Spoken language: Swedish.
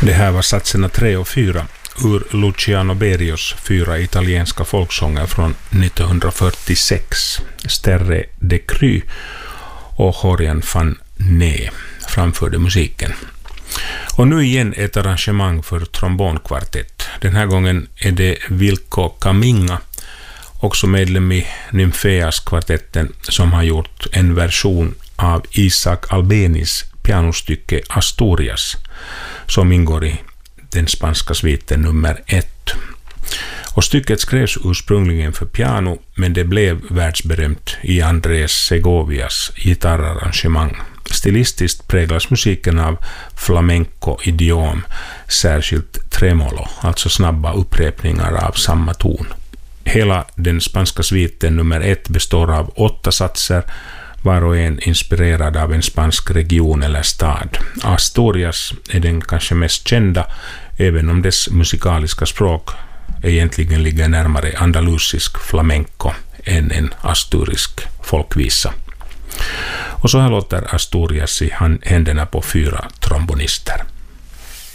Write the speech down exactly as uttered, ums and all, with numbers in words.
Det här var satserna tre och fyra ur Luciano Berios fyra italienska folksånger från nittonhundrafyrtiosex. Sterre de Cry och Horjan van Nee framförde musiken. Och nu igen ett arrangemang för trombonkvartett. Den här gången är det Vilko Kaminga, också medlem i Nymfeas-kvartetten, som har gjort en version av Isaac Albenis pianostycke Asturias, som ingår i den spanska sviten nummer ett. Och stycket skrevs ursprungligen för piano, men det blev världsberömt i Andrés Segovias gitarrarrangemang. Stilistiskt präglas musiken av flamenco-idiom, särskilt tremolo, alltså snabba upprepningar av samma ton. Hela den spanska sviten nummer ett består av åtta satser, var och en inspirerad av en spansk region eller stad. Asturias är den kanske mest kända, även om dess musikaliska språk egentligen ligger närmare andalusisk flamenco än en asturisk folkvisa. Och så här låter Asturias i händerna på fyra trombonister.